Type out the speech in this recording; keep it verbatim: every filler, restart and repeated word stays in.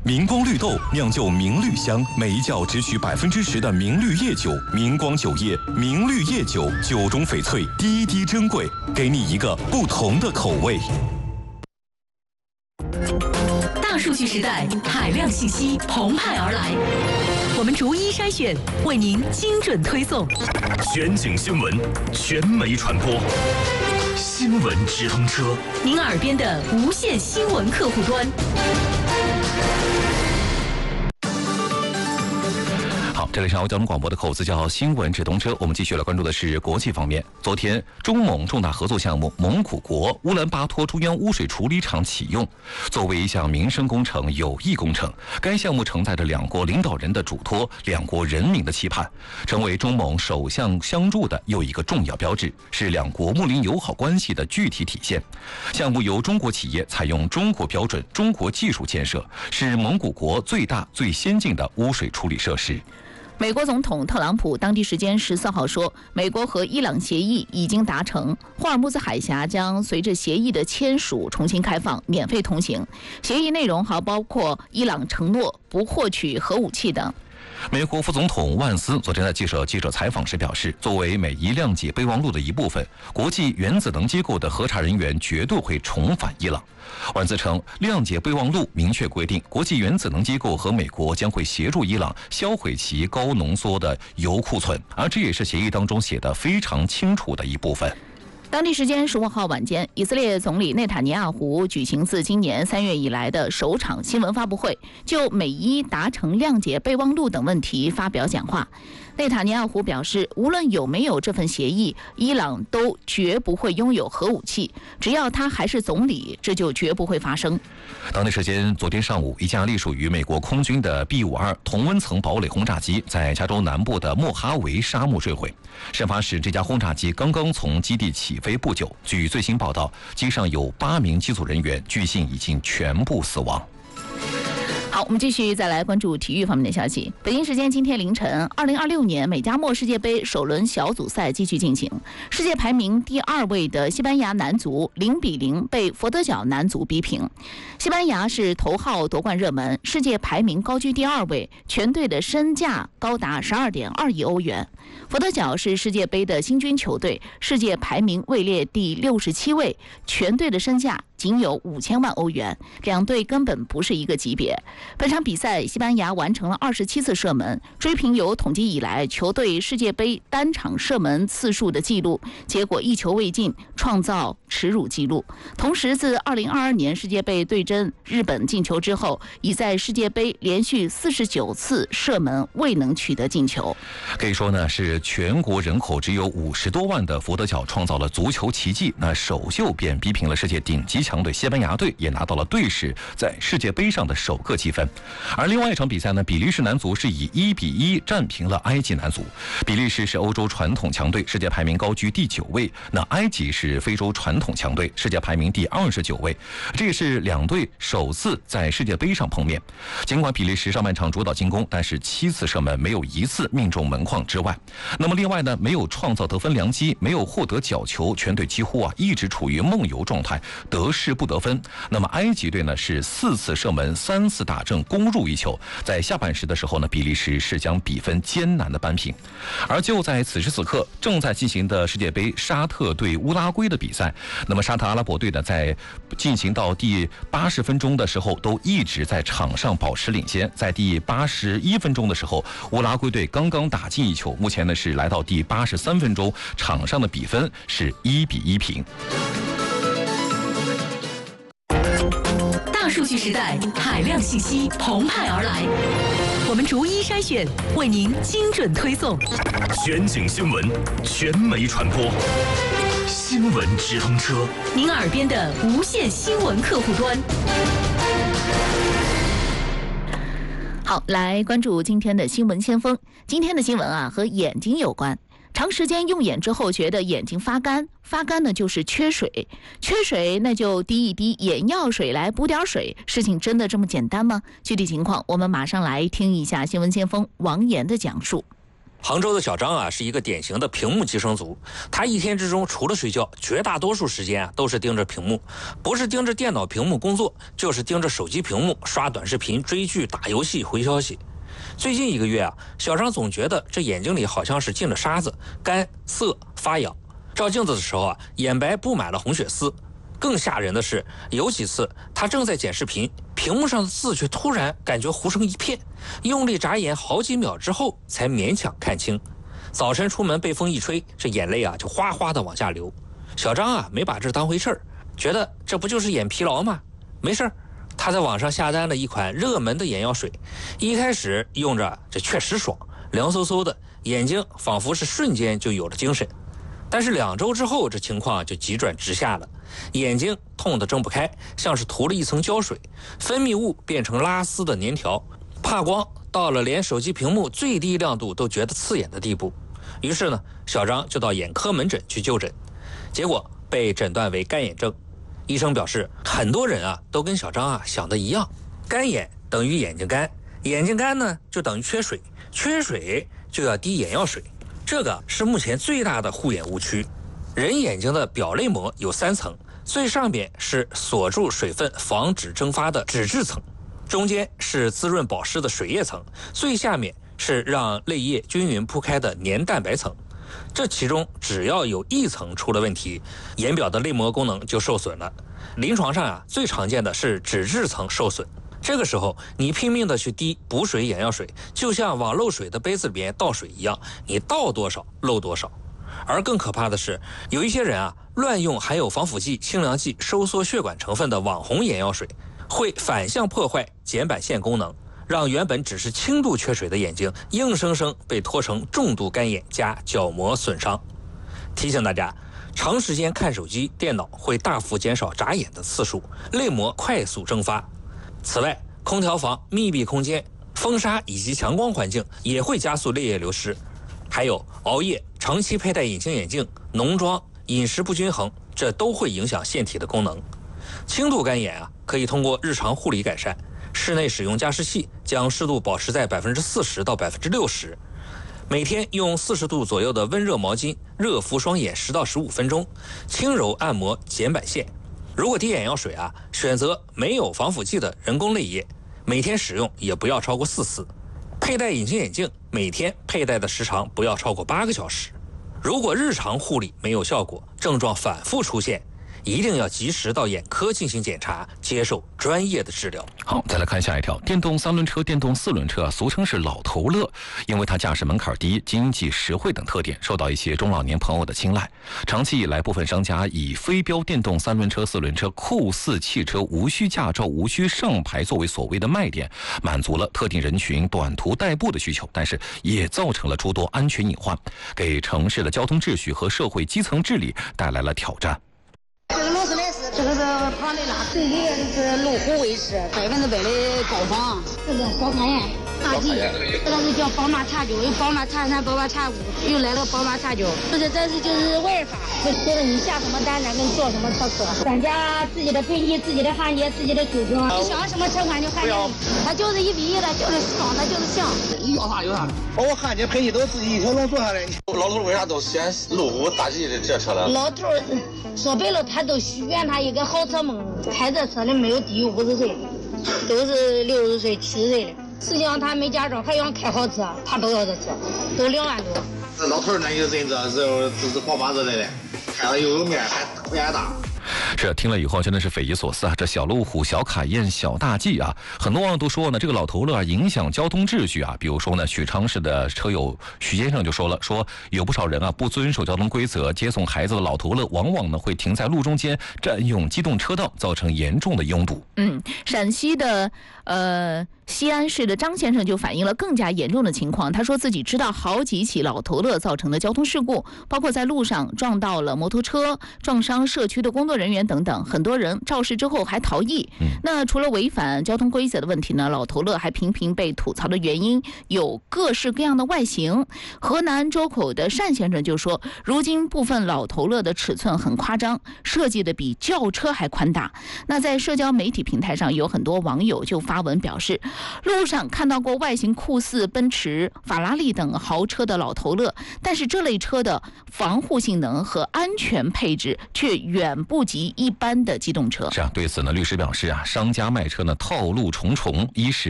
明光绿豆酿就明绿香，每一窖只取百分之十的明绿叶酒。明光酒业明绿叶酒，酒中翡翠，滴滴珍贵，给你一个不同的口味。 大数据时代，海量信息澎湃而来，我们逐一筛选，为您精准推送。 全景新闻，全媒传播，新闻直通车， 您耳边的无线新闻客户端。 好，这里是澳交通广播的口子叫新闻直通车，我们继续来关注的是国际方面。昨天，中蒙重大合作项目蒙古国乌兰巴托中央污水处理厂启用。作为一项民生工程、有益工程，该项目承载着两国领导人的嘱托、两国人民的期盼，成为中蒙首项相助的又一个重要标志，是两国睦邻友好关系的具体体现。项目由中国企业采用中国标准、中国技术建设，是蒙古国最大、最先进的污水处理设施。 美国总统特朗普当地时间十四号说，美国和伊朗协议已经达成，霍尔木兹海峡将随着协议的签署重新开放，免费通行。协议内容还包括伊朗承诺不获取核武器等。 美国副总统万斯昨天在记者记者采访时表示，作为美伊谅解备忘录的一部分，国际原子能机构的核查人员绝对会重返伊朗。万斯称，谅解备忘录明确规定，国际原子能机构和美国将会协助伊朗销毁其高浓缩的铀库存，而这也是协议当中写得非常清楚的一部分。 当地时间十五号晚间，以色列总理内塔尼亚胡举行自今年三月以来的首场新闻发布会，就美伊达成谅解备忘录等问题发表讲话。内塔尼亚胡表示，无论有没有这份协议，伊朗都绝不会拥有核武器，只要他还是总理，这就绝不会发生。 当地时间昨天上午，一架隶属于美国空军的 B 五十二 同温层堡垒轰炸机在加州南部的莫哈维沙漠坠毁。事发时，这架轰炸机刚刚从基地起飞不久。据最新报道，机上有八名机组人员，据信已经全部死亡。 好，我们继续再来关注体育方面的消息。北京时间今天凌晨，二零二六年美加墨世界杯首轮小组赛继续进行。世界排名第二位的西班牙男足零比零被佛得角男足逼平。西班牙是头号夺冠热门，世界排名高居第二位，全队的身价高达十二点二亿欧元。佛得角是世界杯的新军球队，世界排名位列第六十七位，全队的身价仅有五千万欧元，两队根本不是一个级别。本场比赛，西班牙完成了二十七次射门，追平有统计以来球队世界杯单场射门次数的纪录，结果一球未进，创造耻辱纪录。同时，自二零二二年世界杯对阵日本进球之后，已在世界杯连续四十九次射门未能取得进球。 可以说呢，是全国人口只有五十多万的佛得角创造了足球奇迹，那首秀便逼平了世界顶级强队西班牙队，也拿到了队史在世界杯上的首个积分。而另外一场比赛呢，比利时男足是以一比一战平了埃及男足。比利时是欧洲传统强队，世界排名高居第九位；那埃及是非洲传统强队，世界排名第二十九位。这也是两队首次在世界杯上碰面。尽管比利时上半场主导进攻，但是七次射门没有一次命中门框之外。那么另外呢，没有创造得分良机，没有获得角球，全队几乎啊一直处于梦游状态，得势不得分。那么埃及队呢是四次射门，三次打正，攻入一球。在下半时的时候呢，比利时是将比分艰难的扳平。而就在此时此刻，正在进行的世界杯沙特对乌拉圭的比赛，那么沙特阿拉伯队呢，在进行到第八十分钟的时候，都一直在场上保持领先。在第八十一分钟的时候，乌拉圭队刚刚打进一球，目前呢是来到第八十三分钟，场上的比分是一比一平。 大数据时代，海量信息澎湃而来，我们逐一筛选，为您精准推送。 全景新闻，全媒传播，新闻直通车， 您耳边的无线新闻客户端。 好，来关注今天的新闻先锋。今天的新闻啊，和眼睛有关。长时间用眼之后，觉得眼睛发干，发干呢就是缺水，缺水那就滴一滴眼药水来补点水。事情真的这么简单吗？具体情况，我们马上来听一下新闻先锋王岩的讲述。 杭州的小张啊，是一个典型的屏幕寄生族。他一天之中除了睡觉，绝大多数时间啊都是盯着屏幕，不是盯着电脑屏幕工作，就是盯着手机屏幕刷短视频、追剧、打游戏、回消息。最近一个月啊，小张总觉得这眼睛里好像是进了沙子，干涩发痒。照镜子的时候啊，眼白布满了红血丝。更吓人的是，有几次他正在剪视频，屏幕上的字却突然感觉糊成一片，用力眨眼好几秒之后才勉强看清。早晨出门被风一吹，这眼泪啊就哗哗的往下流。小张啊没把这当回事儿，觉得这不就是眼疲劳吗？没事儿，他在网上下单了一款热门的眼药水，一开始用着这确实爽，凉飕飕的，眼睛仿佛是瞬间就有了精神。但是两周之后，这情况就急转直下了，眼睛痛得睁不开，像是涂了一层胶水，分泌物变成拉丝的粘条，怕光到了连手机屏幕最低亮度都觉得刺眼的地步。于是呢，小张就到眼科门诊去就诊，结果被诊断为干眼症。医生表示，很多人啊都跟小张啊想的一样，干眼等于眼睛干，眼睛干呢就等于缺水，缺水就要滴眼药水。这个是目前最大的护眼误区。人眼睛的表泪膜有三层，最上边是锁住水分、防止蒸发的脂质层，中间是滋润保湿的水液层，最下面是让泪液均匀铺开的黏蛋白层。这其中只要有一层出了问题，眼表的泪膜功能就受损了。临床上啊，最常见的是脂质层受损。这个时候你拼命的去滴补水眼药水，就像往漏水的杯子里面倒水一样，你倒多少漏多少。而更可怕的是，有一些人啊乱用含有防腐剂、清凉剂、收缩血管成分的网红眼药水，会反向破坏睑板腺功能，让原本只是轻度缺水的眼睛硬生生被拖成重度干眼加角膜损伤。提醒大家，长时间看手机、电脑会大幅减少眨眼的次数，泪膜快速蒸发。此外，空调房、密闭空间、风沙以及强光环境也会加速泪液流失。还有熬夜、长期佩戴隐形眼镜、浓妆、饮食不均衡，这都会影响腺体的功能。轻度干眼啊，可以通过日常护理改善，室内使用加湿器，将湿度保持在百分之四十到百分之六十。每天用四十度左右的温热毛巾热敷双眼十到十五分钟，轻柔按摩睑板腺。如果滴眼药水啊，选择没有防腐剂的人工泪液，每天使用也不要超过四次。佩戴隐形眼镜，每天佩戴的时长不要超过八个小时。如果日常护理没有效果，症状反复出现，一定要及时到眼科进行检查，接受专业的治疗。 好，再来看下一条。电动三轮车、电动四轮车俗称是老头乐，因为它驾驶门槛低、经济实惠等特点，受到一些中老年朋友的青睐。长期以来，部分商家以非标电动三轮车、四轮车酷似汽车，无需驾照、无需上牌作为所谓的卖点，满足了特定人群短途代步的需求，但是也造成了诸多安全隐患，给城市的交通秩序和社会基层治理带来了挑战。 这个劳斯莱斯，这个是庞雷拉，这个是路虎卫士，百分之百的高仿。这个小卡宴大 G， 这个是叫宝马茶酒，有宝马茶山、宝马茶屋，又来了宝马茶酒。就是这是就是玩法，就是你下什么单，咱给你做什么特色。咱家自己的配器、自己的焊接、自己的酒精，你想什么车款就焊接，它就是一比一的，就是爽的，就是像。 你要啥有啥，把我焊接配器都自己一条龙做下来。 老头为啥都选路虎大 G 的这车了？ 老头说白了，他都许愿他一个好车梦，开这车的没有低于五十岁，都是六十岁、七十岁的。实际上他没驾照，还想开好车，他都要这车，都两万多。 这老头那一个认这是这是宝马这类的，开了又有面，还口也大。 这听了以后真的是匪夷所思啊！这小路虎、小卡宴、小大 G 啊，很多网友都说呢，这个老头乐影响交通秩序啊。比如说呢，许昌市的车友徐先生就说了，说有不少人啊不遵守交通规则，接送孩子的老头乐往往呢会停在路中间，占用机动车道，造成严重的拥堵。 嗯，陕西的呃西安市的张先生就反映了更加严重的情况。他说自己知道好几起老头乐造成的交通事故，包括在路上撞到了摩托车，撞伤社区的工作人员等等，很多人肇事之后还逃逸。嗯、那除了违反交通规则的问题呢，老头乐还频频被吐槽的原因有各式各样的外形。河南周口的单先生就说，如今部分老头乐的尺寸很夸张，设计的比轿车还宽大。那在社交媒体平台上，有很多网友就发文表示， 路上看到过外形酷似奔驰、法拉利等豪车的老头乐，但是这类车的防护性能和安全配置却远不及一般的机动车。 是啊，对此呢，律师表示啊，商家卖车呢套路重重，一是